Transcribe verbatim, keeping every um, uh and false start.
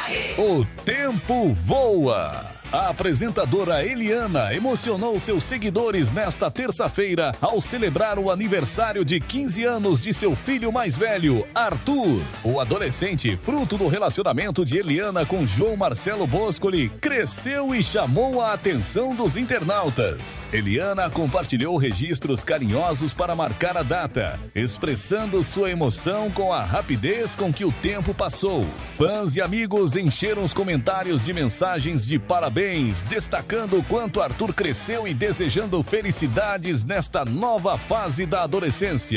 O tempo voa. A apresentadora Eliana emocionou seus seguidores nesta terça-feira ao celebrar o aniversário de quinze anos de seu filho mais velho, Arthur. O adolescente, fruto do relacionamento de Eliana com João Marcelo Boscoli, cresceu e chamou a atenção dos internautas. Eliana compartilhou registros carinhosos para marcar a data, expressando sua emoção com a rapidez com que o tempo passou. Fãs e amigos encheram os comentários de mensagens de parabéns, destacando o quanto Arthur cresceu e desejando felicidades nesta nova fase da adolescência.